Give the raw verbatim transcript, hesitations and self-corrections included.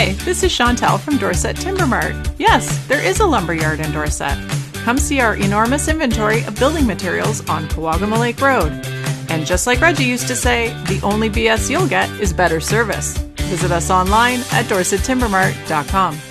Hi, this is Chantel from Dorset Timber Mart. Yes, there is a lumberyard in Dorset. Come see our enormous inventory of building materials on Kawagama Lake Road. And just like Reggie used to say, the only B S you'll get is better service. Visit us online at dorset timber mart dot com.